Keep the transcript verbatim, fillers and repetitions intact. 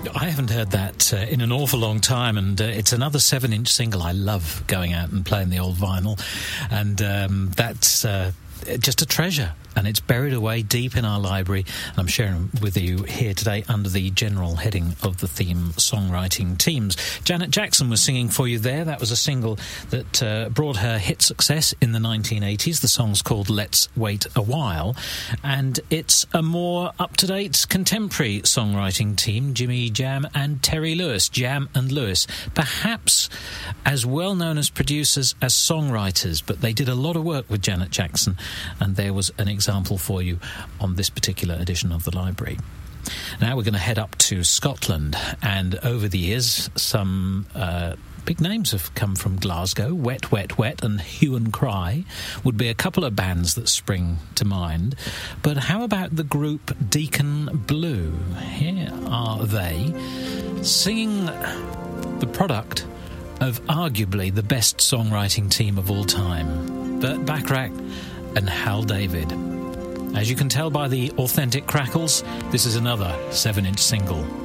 I haven't heard that uh, in an awful long time, and uh, it's another seven-inch single. I love going out and playing the old vinyl, and um, that's uh, just a treasure. And it's buried away deep in our library, and I'm sharing with you here today under the general heading of the theme songwriting teams. Janet Jackson was singing for you there. That was a single that uh, brought her hit success in the nineteen eighties. The song's called Let's Wait a While, and it's a more up-to-date contemporary songwriting team, Jimmy Jam and Terry Lewis, Jam and Lewis, perhaps as well known as producers as songwriters, but they did a lot of work with Janet Jackson, and there was an example example for you on this particular edition of the library. Now we're going to head up to Scotland, and over the years some uh, big names have come from Glasgow. Wet, Wet, Wet and Hue and Cry would be a couple of bands that spring to mind. But how about the group Deacon Blue? Here are they singing the product of arguably the best songwriting team of all time, Burt Bacharach and Hal David. As you can tell by the authentic crackles, this is another seven-inch single.